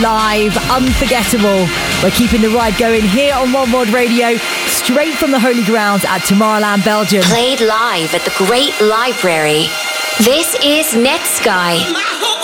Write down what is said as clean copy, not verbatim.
live, unforgettable. We're keeping the ride going here on One World Radio, straight from the Holy Grounds at Tomorrowland, Belgium. Played live at the Great Library. This is Netsky.